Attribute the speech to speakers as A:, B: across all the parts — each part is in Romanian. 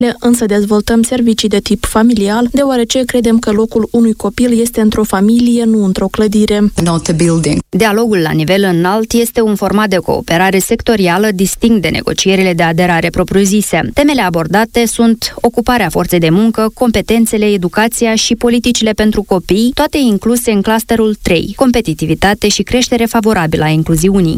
A: Însă dezvoltăm servicii de tip familial, deoarece credem că locul unui copil este într-o familie, nu într-o clădire.
B: Not a building.
C: Dialogul la nivel înalt este un format de cooperare sectorială distinct de negocierile de aderare propriu-zise. Temele abordate sunt ocuparea forței de muncă, competențele, educația și politicile pentru copii, toate incluse în clusterul 3, competitivitate și creștere favorabilă a incluziunii.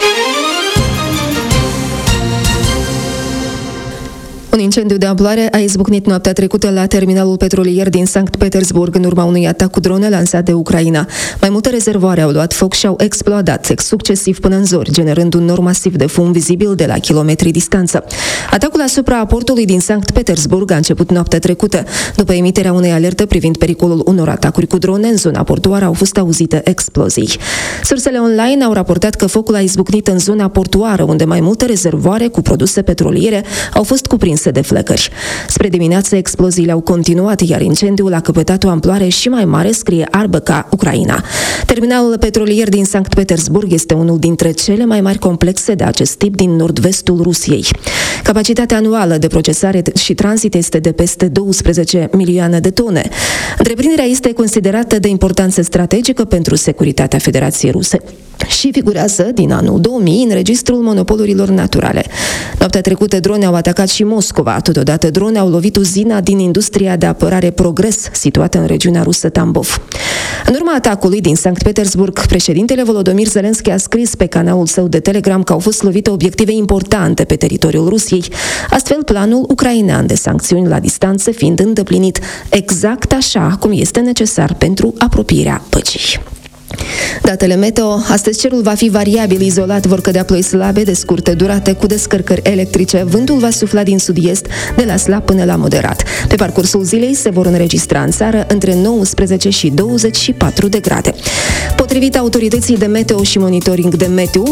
D: Un incendiu de amploare a izbucnit noaptea trecută la terminalul petrolier din Sankt Petersburg în urma unui atac cu drone lansat de Ucraina. Mai multe rezervoare au luat foc și au explodat succesiv până în zori, generând un nor masiv de fum vizibil de la kilometri distanță. Atacul asupra portului din Sankt Petersburg a început noaptea trecută. După emiterea unei alerte privind pericolul unor atacuri cu drone, în zona portuară au fost auzite explozii. Sursele online au raportat că focul a izbucnit în zona portuară, unde mai multe rezervoare cu produse petroliere au fost cuprinse de flăcări. Spre dimineață, exploziile au continuat, iar incendiul a căpătat o amploare și mai mare, scrie RBK Ucraina. Terminalul petrolier din Sankt Petersburg este unul dintre cele mai mari complexe de acest tip din nord-vestul Rusiei. Capacitatea anuală de procesare și tranzit este de peste 12 milioane de tone. Întreprinderea este considerată de importanță strategică pentru securitatea Federației Ruse și figurează din anul 2000 în registrul monopolurilor naturale. Noaptea trecută, drone au atacat și Moscova. Totodată, drone au lovit uzina din industria de apărare Progres, situată în regiunea rusă Tambov. În urma atacului din Sankt Petersburg, președintele Volodymyr Zelensky a scris pe canalul său de Telegram că au fost lovite obiective importante pe teritoriul Rusiei, astfel planul ucrainean de sancțiuni la distanță fiind îndeplinit exact așa cum este necesar pentru apropierea păcii. Datele meteo. Astăzi cerul va fi variabil, izolat vor cădea ploi slabe de scurtă durată cu descărcări electrice. Vântul va sufla din sud-est de la slab până la moderat. Pe parcursul zilei se vor înregistra în țară între 19 și 24 de grade. Potrivit autorității de meteo și monitoring de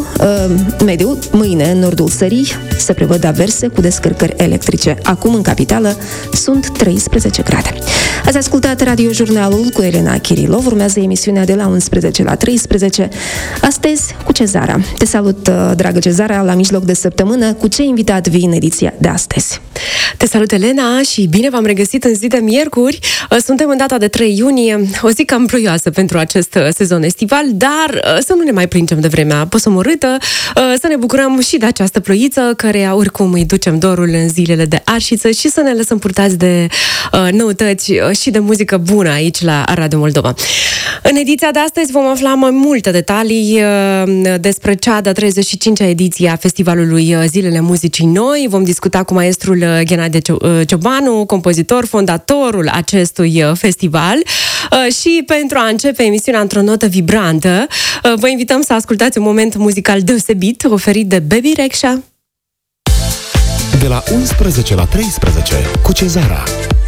D: mediu, mâine în nordul țării se prevăd averse cu descărcări electrice. Acum în capitală sunt 13 grade. Ați ascultat radiojurnalul cu Elena Chirilov. Urmează emisiunea de la 11 la 13. Astăzi cu Cezara. Te salut, dragă Cezara, la mijloc de săptămână. Cu ce invitat vii în ediția de astăzi?
E: Te salut, Elena, și bine v-am regăsit în zi de miercuri. Suntem în data de 3 iunie, o zi cam ploioasă pentru acest sezon estival, dar să nu ne mai plângem de vremea posomorâtă, să ne bucurăm și de această ploiță, căreia oricum îi ducem dorul în zilele de arșiță, și să ne lăsăm purtați de noutăți și de muzică bună aici la Radio Moldova. În ediția de astăzi vom afla mai multe detalii despre cea de-a 35-a ediție a Festivalului Zilele Muzicii Noi. Vom discuta cu maestrul Ghenadie Ciobanu, compozitor, fondatorul acestui festival. Și pentru a începe emisiunea într-o notă vibrantă, vă invităm să ascultați un moment muzical deosebit oferit de Baby Rexha.
F: De la 11 la 13 cu Cezara.